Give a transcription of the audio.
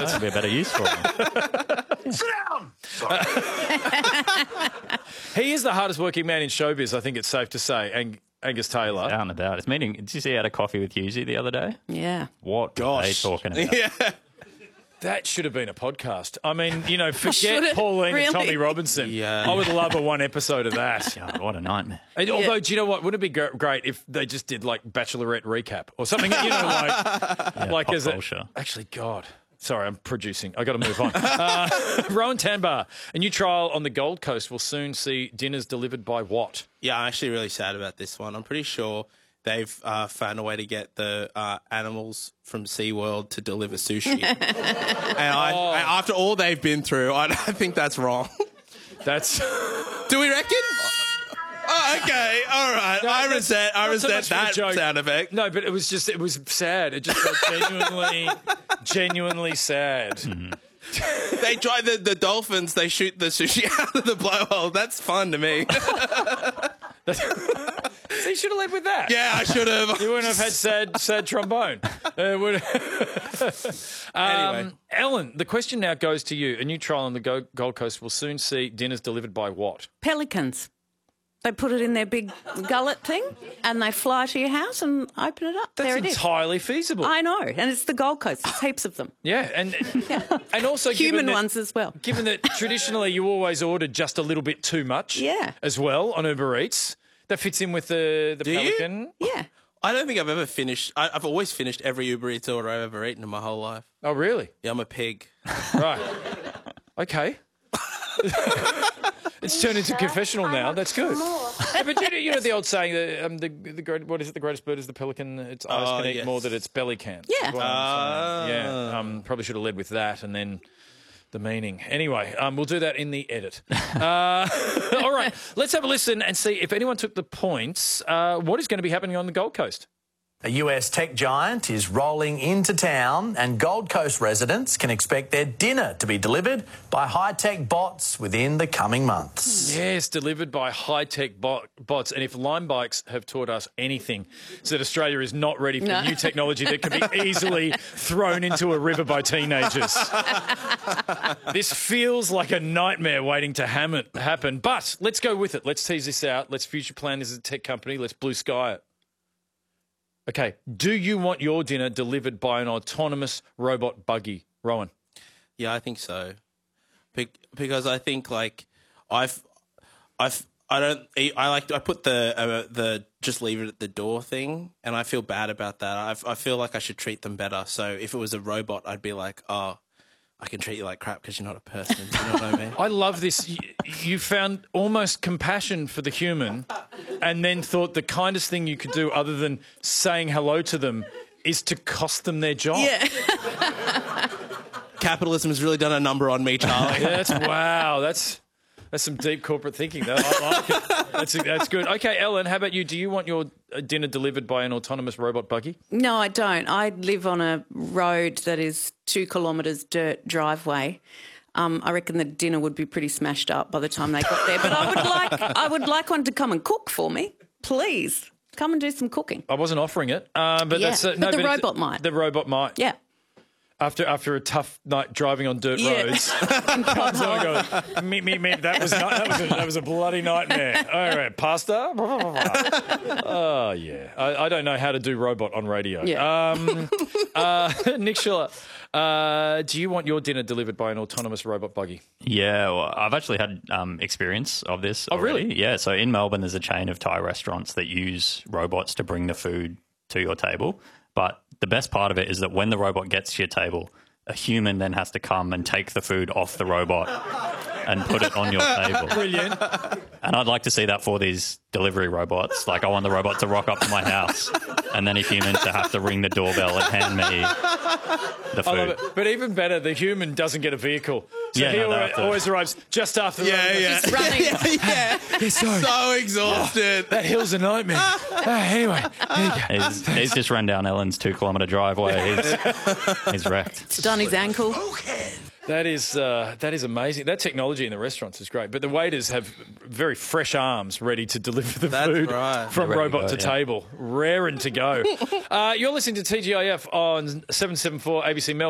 This would be a better use for him. Sit down! Sorry. He is the hardest working man in showbiz, I think it's safe to say, Angus Taylor. Down and out. His meeting. Did you see he had a coffee with Husey the other day? Yeah. What are they talking about? Yeah. That should have been a podcast. I mean, forget Pauline and Tommy Robinson. Yeah. I would love a one episode of that. God, what a nightmare. Although, do you know what? Wouldn't it be great if they just did like Bachelorette recap or something? Like pop as a, culture. actually, God. Sorry, I'm producing. I got to move on. Rowan Tanbar, a new trial on the Gold Coast will soon see dinners delivered by what? Yeah, I'm actually really sad about this one. I'm pretty sure they've found a way to get the animals from SeaWorld to deliver sushi. And after all they've been through, I think that's wrong. That's. Do we reckon? Oh, okay. All right. No, I resent so much for the that joke. sound effect. No, but it was sad. It just felt genuinely sad. Mm-hmm. They try the dolphins, they shoot the sushi out of the blowhole. That's fun to me. So you should have led with that. Yeah, I should have. You wouldn't have had sad trombone. Anyway. Ellen, the question now goes to you. A new trial on the Gold Coast will soon see dinners delivered by what? Pelicans. They put it in their big gullet thing and they fly to your house and open it up. That's there it is. entirely feasible. I know, and it's the Gold Coast. There's heaps of them. Yeah, and also Human ones as well. Given that traditionally you always ordered just a little bit too much as well on Uber Eats, that fits in with the Pelican. Yeah. I don't think I've ever finished. I've always finished every Uber Eats order I've ever eaten in my whole life. Oh, really? Yeah, I'm a pig. Right. Okay. It's turned into confessional now. That's good. Yeah, but you know the old saying, the greatest bird is the pelican. Its eyes can eat more than its belly can. Yeah. Probably should have led with that and then the meaning. Anyway, we'll do that in the edit. All right, let's have a listen and see if anyone took the points. What is going to be happening on the Gold Coast? A US tech giant is rolling into town and Gold Coast residents can expect their dinner to be delivered by high-tech bots within the coming months. Yes, delivered by high-tech bots. And if Lime Bikes have taught us anything, it's that Australia is not ready for new technology that can be easily thrown into a river by teenagers. This feels like a nightmare waiting to happen. But let's go with it. Let's tease this out. Let's future plan this as a tech company. Let's blue sky it. Okay, do you want your dinner delivered by an autonomous robot buggy, Rowan? Yeah, I think so. Because I think like I put the just leave it at the door thing, and I feel bad about that. I feel like I should treat them better. So if it was a robot, I'd be like, oh, I can treat you like crap because you're not a person. You know what I mean? I love this. You found almost compassion for the human and then thought the kindest thing you could do other than saying hello to them is to cost them their job. Yeah. Capitalism has really done a number on me, Charlie. Wow. That's some deep corporate thinking, though. I like it. That's good. Okay, Ellen, how about you? Do you want your dinner delivered by an autonomous robot buggy? No, I don't. I live on a road that is 2 kilometres dirt driveway. I reckon the dinner would be pretty smashed up by the time they got there. But I would like one to come and cook for me, please. Come and do some cooking. I wasn't offering it, but but the robot might. The robot might. Yeah. After a tough night driving on dirt roads, someone goes, that was a bloody nightmare. All right, pasta. Oh yeah, I don't know how to do robot on radio. Yeah. Nick Schiller, do you want your dinner delivered by an autonomous robot buggy? Yeah, well, I've actually had experience of this. Oh, already. really? Yeah. So in Melbourne, there's a chain of Thai restaurants that use robots to bring the food to your table. But the best part of it is that when the robot gets to your table, a human then has to come and take the food off the robot and put it on your table. Brilliant. And I'd like to see that for these delivery robots. Like, I want the robot to rock up to my house and then a human to have to ring the doorbell and hand me the food. I love it. But even better, the human doesn't get a vehicle. So he always arrives just after the robot. Just running. So exhausted. That hill's a nightmare. Anyway, here you go. He's just run down Ellen's 2-kilometre driveway. He's wrecked. It's done his ankle. That is amazing. That technology in the restaurants is great. But the waiters have very fresh arms ready to deliver the food from robot to table. Raring to go. You're listening to TGIF on 774 ABC Melbourne.